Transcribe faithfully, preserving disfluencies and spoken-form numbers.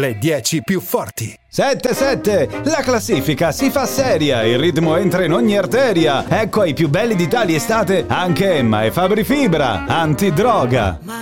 le dieci più forti. sette sette, la classifica si fa seria, il ritmo entra in ogni arteria. Ecco ai più belli d'Italia estate anche Emma e Fabri Fibra, Antidroga. Ma